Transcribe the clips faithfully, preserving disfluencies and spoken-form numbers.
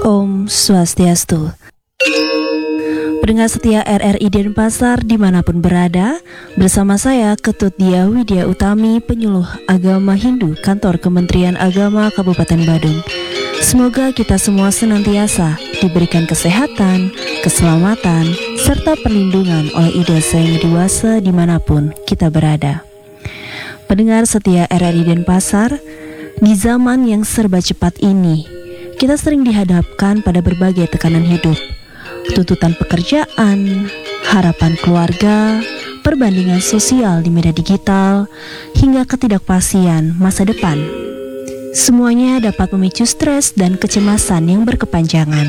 Om Swastiastu. Pendengar setia R R I Denpasar dimanapun berada, bersama saya Ketut Dia Widya Utami, penyuluh agama Hindu Kantor Kementerian Agama Kabupaten Badung. Semoga kita semua senantiasa diberikan kesehatan, keselamatan, serta perlindungan oleh Ida Sang Hyang Widi dimanapun kita berada. Pendengar setia R R I Denpasar, di zaman yang serba cepat ini, kita sering dihadapkan pada berbagai tekanan hidup, tuntutan pekerjaan, harapan keluarga, perbandingan sosial di media digital, hingga ketidakpastian masa depan. Semuanya dapat memicu stres dan kecemasan yang berkepanjangan.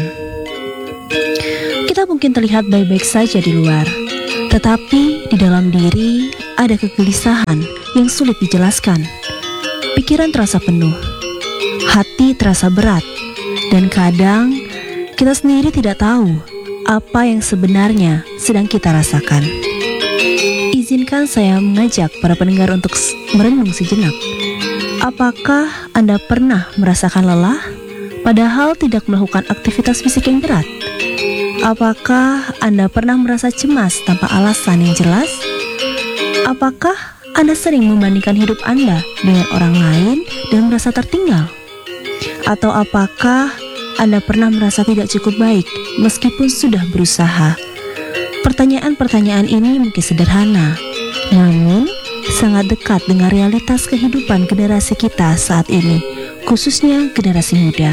Kita mungkin terlihat baik-baik saja di luar, tetapi di dalam diri ada kegelisahan yang sulit dijelaskan. Pikiran terasa penuh, hati terasa berat, dan kadang kita sendiri tidak tahu apa yang sebenarnya sedang kita rasakan. Izinkan saya mengajak para pendengar untuk merenung sejenak. Apakah Anda pernah merasakan lelah, padahal tidak melakukan aktivitas fisik yang berat? Apakah Anda pernah merasa cemas tanpa alasan yang jelas? Apakah Anda sering membandingkan hidup Anda dengan orang lain dan merasa tertinggal? Atau apakah Anda pernah merasa tidak cukup baik meskipun sudah berusaha? Pertanyaan-pertanyaan ini mungkin sederhana, namun sangat dekat dengan realitas kehidupan generasi kita saat ini, khususnya generasi muda.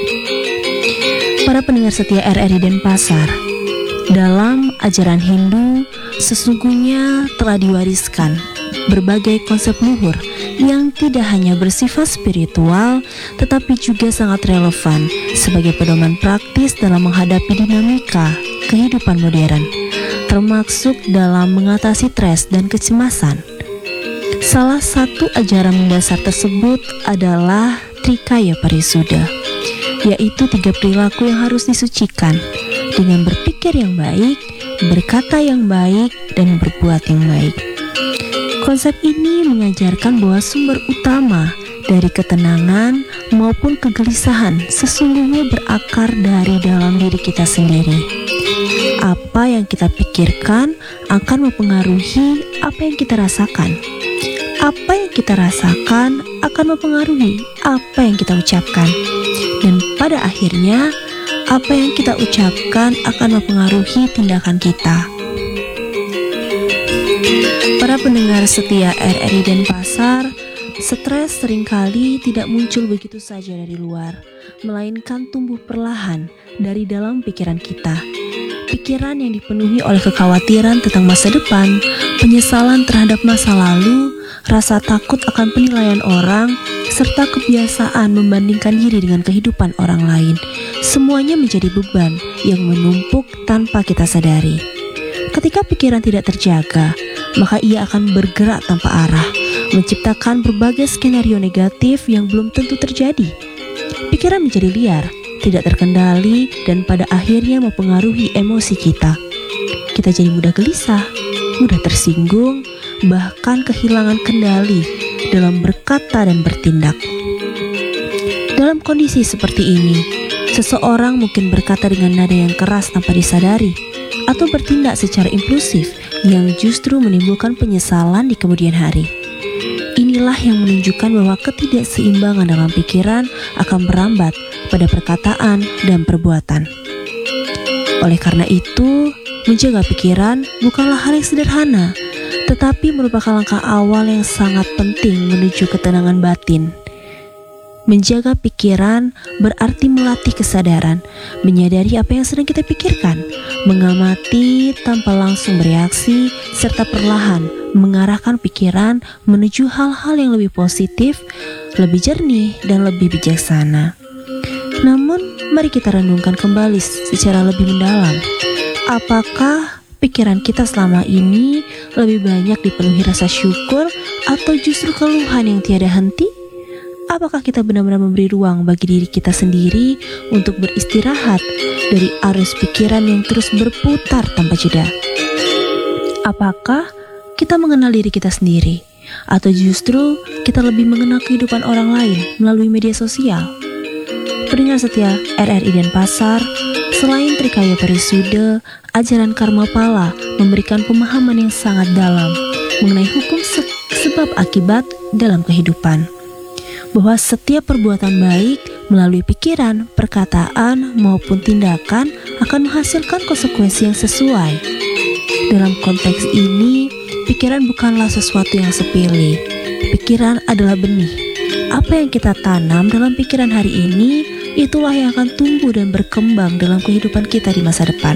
Para pendengar setia R R I Denpasar, dalam ajaran Hindu sesungguhnya telah diwariskan berbagai konsep luhur yang tidak hanya bersifat spiritual, tetapi juga sangat relevan sebagai pedoman praktis dalam menghadapi dinamika kehidupan modern, termasuk dalam mengatasi stres dan kecemasan. Salah satu ajaran mendasar tersebut adalah Trikaya Parisuddha, yaitu tiga perilaku yang harus disucikan dengan berpikir yang baik, berkata yang baik, dan berbuat yang baik. Konsep ini mengajarkan bahwa sumber utama dari ketenangan maupun kegelisahan sesungguhnya berakar dari dalam diri kita sendiri. Apa yang kita pikirkan akan mempengaruhi apa yang kita rasakan. Apa yang kita rasakan akan mempengaruhi apa yang kita ucapkan. Dan pada akhirnya, apa yang kita ucapkan akan mempengaruhi tindakan kita. Para pendengar setia R R I Denpasar, stres seringkali tidak muncul begitu saja dari luar, melainkan tumbuh perlahan dari dalam pikiran kita. Pikiran yang dipenuhi oleh kekhawatiran tentang masa depan, penyesalan terhadap masa lalu, rasa takut akan penilaian orang, serta kebiasaan membandingkan diri dengan kehidupan orang lain. Semuanya menjadi beban yang menumpuk tanpa kita sadari. Ketika pikiran tidak terjaga, maka ia akan bergerak tanpa arah, menciptakan berbagai skenario negatif yang belum tentu terjadi. Pikiran menjadi liar, tidak terkendali, dan pada akhirnya mempengaruhi emosi kita. Kita jadi mudah gelisah, mudah tersinggung, bahkan kehilangan kendali dalam berkata dan bertindak. Dalam kondisi seperti ini, seseorang mungkin berkata dengan nada yang keras tanpa disadari, atau bertindak secara impulsif yang justru menimbulkan penyesalan di kemudian hari. Inilah yang menunjukkan bahwa ketidakseimbangan dalam pikiran akan merambat pada perkataan dan perbuatan. Oleh karena itu, menjaga pikiran bukanlah hal yang sederhana, tetapi merupakan langkah awal yang sangat penting menuju ketenangan batin. Menjaga pikiran berarti melatih kesadaran, menyadari apa yang sedang kita pikirkan, mengamati tanpa langsung bereaksi, serta perlahan mengarahkan pikiran menuju hal-hal yang lebih positif, lebih jernih, dan lebih bijaksana. Namun, mari kita renungkan kembali secara lebih mendalam. Apakah pikiran kita selama ini lebih banyak dipenuhi rasa syukur atau justru keluhan yang tiada henti? Apakah kita benar-benar memberi ruang bagi diri kita sendiri untuk beristirahat dari arus pikiran yang terus berputar tanpa jeda? Apakah kita mengenal diri kita sendiri, atau justru kita lebih mengenal kehidupan orang lain melalui media sosial? Pendengar setia R R I Denpasar, selain Trikaya Parisude, ajaran Karma Pala memberikan pemahaman yang sangat dalam mengenai hukum se- sebab akibat dalam kehidupan. Bahwa setiap perbuatan baik melalui pikiran, perkataan, maupun tindakan akan menghasilkan konsekuensi yang sesuai. Dalam konteks ini, pikiran bukanlah sesuatu yang sepele. Pikiran adalah benih. Apa yang kita tanam dalam pikiran hari ini, itulah yang akan tumbuh dan berkembang dalam kehidupan kita di masa depan.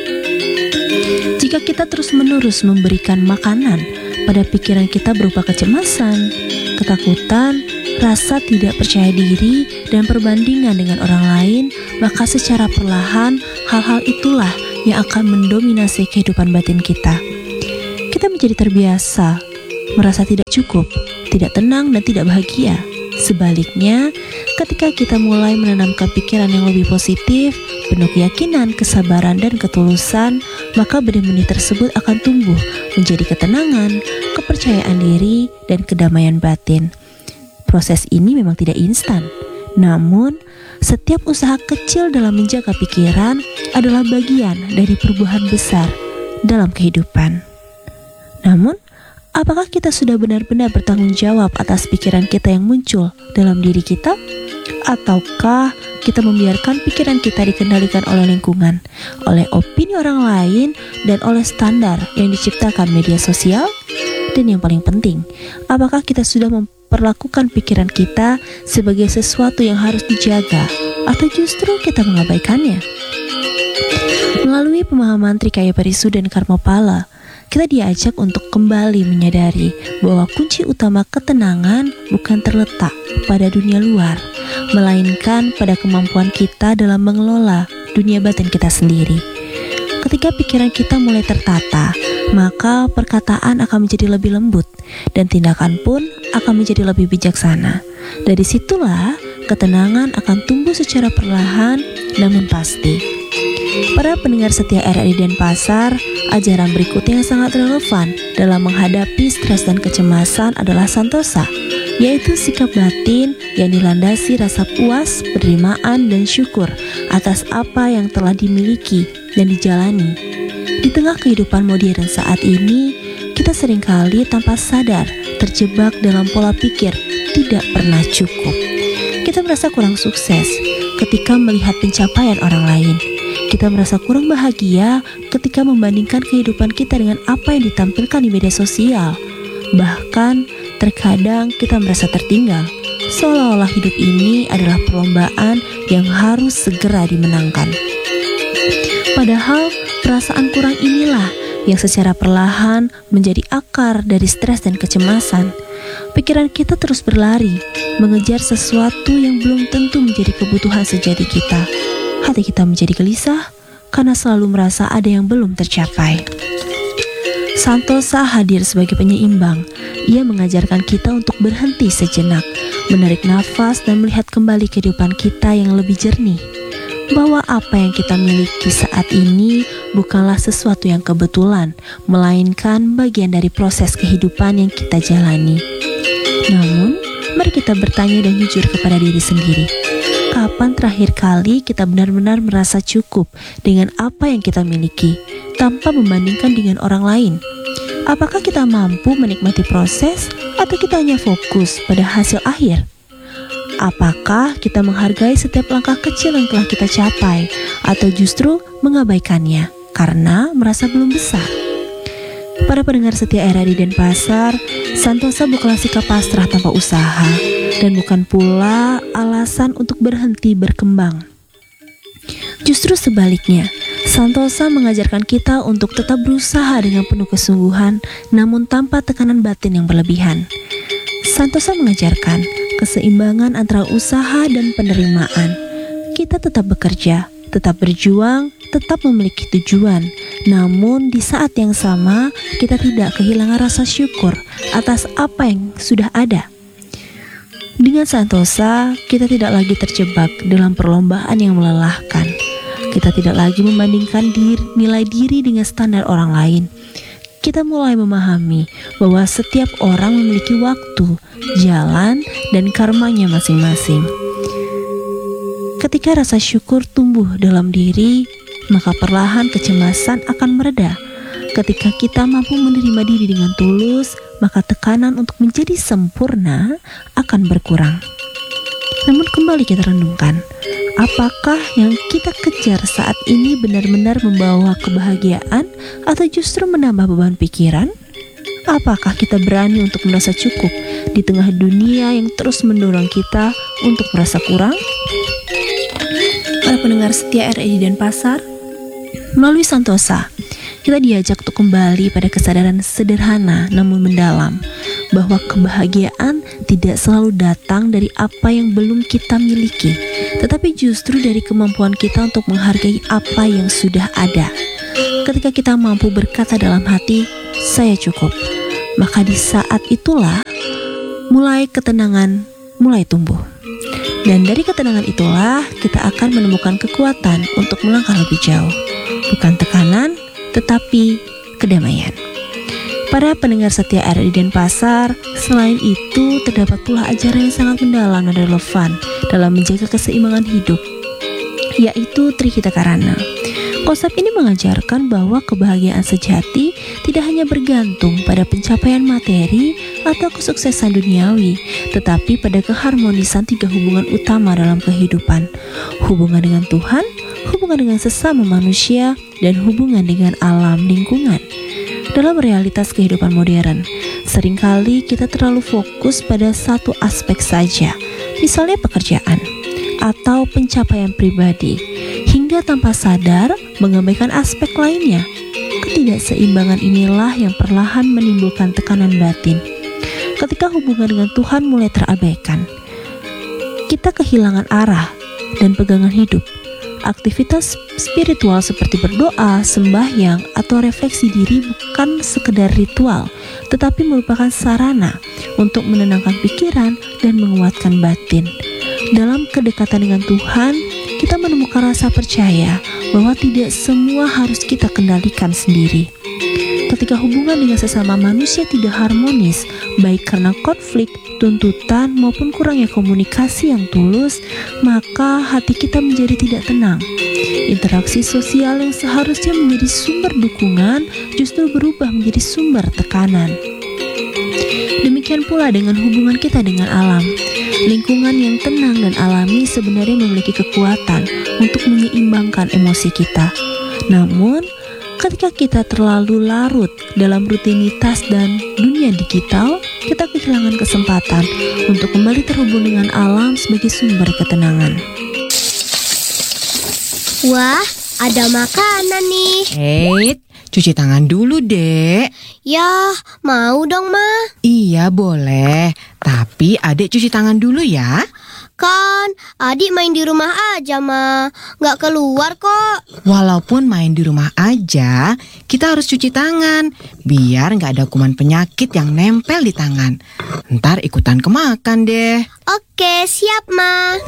Jika kita terus-menerus memberikan makanan pada pikiran kita berupa kecemasan, ketakutan, rasa tidak percaya diri, dan perbandingan dengan orang lain, maka secara perlahan hal-hal itulah yang akan mendominasi kehidupan batin kita. Kita menjadi terbiasa, merasa tidak cukup, tidak tenang, dan tidak bahagia. Sebaliknya, ketika kita mulai menanamkan pikiran yang lebih positif, penuh keyakinan, kesabaran, dan ketulusan, maka benih-benih tersebut akan tumbuh menjadi ketenangan, kepercayaan diri, dan kedamaian batin. Proses ini memang tidak instan, namun setiap usaha kecil dalam menjaga pikiran adalah bagian dari perubahan besar dalam kehidupan. Namun, apakah kita sudah benar-benar bertanggung jawab atas pikiran kita yang muncul dalam diri kita? Ataukah kita membiarkan pikiran kita dikendalikan oleh lingkungan, oleh opini orang lain, dan oleh standar yang diciptakan media sosial? Dan yang paling penting, apakah kita sudah memperlakukan pikiran kita sebagai sesuatu yang harus dijaga, atau justru kita mengabaikannya? Melalui pemahaman Trikaya Parisude dan Karma Pala, kita diajak untuk kembali menyadari bahwa kunci utama ketenangan bukan terletak pada dunia luar, melainkan pada kemampuan kita dalam mengelola dunia batin kita sendiri. Ketika pikiran kita mulai tertata, maka perkataan akan menjadi lebih lembut dan tindakan pun akan menjadi lebih bijaksana. Dari situlah ketenangan akan tumbuh secara perlahan namun pasti. Para pendengar setia R R I Denpasar, ajaran berikutnya yang sangat relevan dalam menghadapi stres dan kecemasan adalah santosa, yaitu sikap batin yang dilandasi rasa puas, penerimaan, dan syukur atas apa yang telah dimiliki dan dijalani. Di tengah kehidupan modern saat ini, kita seringkali tanpa sadar terjebak dalam pola pikir tidak pernah cukup. Kita merasa kurang sukses ketika melihat pencapaian orang lain. Kita merasa kurang bahagia ketika membandingkan kehidupan kita dengan apa yang ditampilkan di media sosial. Bahkan, terkadang kita merasa tertinggal, seolah-olah hidup ini adalah perlombaan yang harus segera dimenangkan. Padahal, perasaan kurang inilah yang secara perlahan menjadi akar dari stres dan kecemasan. Pikiran kita terus berlari, mengejar sesuatu yang belum tentu menjadi kebutuhan sejati kita. Hati kita menjadi gelisah karena selalu merasa ada yang belum tercapai. Santosa hadir sebagai penyeimbang. Ia mengajarkan kita untuk berhenti sejenak, menarik nafas dan melihat kembali kehidupan kita yang lebih jernih. Bahwa apa yang kita miliki saat ini bukanlah sesuatu yang kebetulan, melainkan bagian dari proses kehidupan yang kita jalani. Namun, mari kita bertanya dan jujur kepada diri sendiri. Kapan terakhir kali kita benar-benar merasa cukup dengan apa yang kita miliki, tanpa membandingkan dengan orang lain? Apakah kita mampu menikmati proses, atau kita hanya fokus pada hasil akhir? Apakah kita menghargai setiap langkah kecil yang telah kita capai, atau justru mengabaikannya karena merasa belum besar? Para pendengar setia R R I Denpasar, santosa bukanlah sikap pasrah tanpa usaha, dan bukan pula alasan untuk berhenti berkembang. Justru sebaliknya, santosa mengajarkan kita untuk tetap berusaha dengan penuh kesungguhan, namun tanpa tekanan batin yang berlebihan. Santosa mengajarkan keseimbangan antara usaha dan penerimaan. Kita tetap bekerja, tetap berjuang, tetap memiliki tujuan. Namun di saat yang sama, kita tidak kehilangan rasa syukur atas apa yang sudah ada. Dengan santosa, kita tidak lagi terjebak dalam perlombaan yang melelahkan. Kita tidak lagi membandingkan diri, nilai diri dengan standar orang lain. Kita mulai memahami bahwa setiap orang memiliki waktu, jalan, dan karmanya masing-masing. Ketika rasa syukur tumbuh dalam diri, maka perlahan kecemasan akan mereda. Ketika kita mampu menerima diri dengan tulus, maka tekanan untuk menjadi sempurna akan berkurang. Namun kembali kita renungkan, apakah yang kita kejar saat ini benar-benar membawa kebahagiaan atau justru menambah beban pikiran? Apakah kita berani untuk merasa cukup di tengah dunia yang terus mendorong kita untuk merasa kurang? Para pendengar setia R R I Denpasar, melalui Santosa, kita diajak untuk kembali pada kesadaran sederhana namun mendalam, bahwa kebahagiaan tidak selalu datang dari apa yang belum kita miliki, tetapi justru dari kemampuan kita untuk menghargai apa yang sudah ada. Ketika kita mampu berkata dalam hati, saya cukup, maka di saat itulah mulai ketenangan mulai tumbuh. Dan dari ketenangan itulah kita akan menemukan kekuatan untuk melangkah lebih jauh. Bukan tekanan, tetapi kedamaian. Para pendengar setia R R I Denpasar, selain itu terdapat pula ajaran yang sangat mendalam dan relevan dalam menjaga keseimbangan hidup, yaitu Trihita Karana. Konsep ini mengajarkan bahwa kebahagiaan sejati tidak hanya bergantung pada pencapaian materi atau kesuksesan duniawi, tetapi pada keharmonisan tiga hubungan utama dalam kehidupan: hubungan dengan Tuhan, hubungan dengan sesama manusia, dan hubungan dengan alam lingkungan. Dalam realitas kehidupan modern, seringkali kita terlalu fokus pada satu aspek saja, misalnya pekerjaan atau pencapaian pribadi, hingga tanpa sadar mengabaikan aspek lainnya. Ketidakseimbangan inilah yang perlahan menimbulkan tekanan batin. Ketika hubungan dengan Tuhan mulai terabaikan, kita kehilangan arah dan pegangan hidup. Aktivitas spiritual seperti berdoa, sembahyang, atau refleksi diri bukan sekedar ritual, tetapi merupakan sarana untuk menenangkan pikiran dan menguatkan batin. Dalam kedekatan dengan Tuhan, kita menemukan rasa percaya bahwa tidak semua harus kita kendalikan sendiri. Ketika hubungan dengan sesama manusia tidak harmonis, baik karena konflik, tuntutan, maupun kurangnya komunikasi yang tulus, maka hati kita menjadi tidak tenang. Interaksi sosial yang seharusnya menjadi sumber dukungan justru berubah menjadi sumber tekanan. Demikian pula dengan hubungan kita dengan alam. Lingkungan yang tenang dan alami sebenarnya memiliki kekuatan untuk menyeimbangkan emosi kita. Namun, ketika kita terlalu larut dalam rutinitas dan dunia digital, kita kehilangan kesempatan untuk kembali terhubung dengan alam sebagai sumber ketenangan. Wah, ada makanan nih. Eh, cuci tangan dulu, Dek. Ya, mau dong, Ma. Iya, boleh. Tapi Adek cuci tangan dulu ya. Kan, adik main di rumah aja, Ma. Nggak keluar kok. Walaupun main di rumah aja, kita harus cuci tangan, biar nggak ada kuman penyakit yang nempel di tangan. Ntar ikutan kemakan deh. Oke, siap, Ma.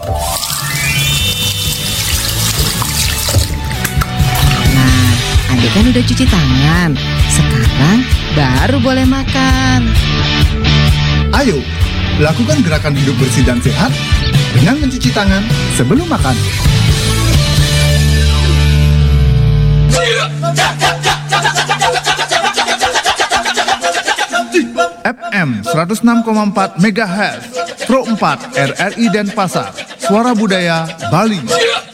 Nah, Adek kan udah cuci tangan. Sekarang baru boleh makan. Ayo, lakukan gerakan hidup bersih dan sehat dengan mencuci tangan sebelum makan. F M seratus enam koma empat megahertz Pro empat R R I Denpasar, Suara Budaya Bali.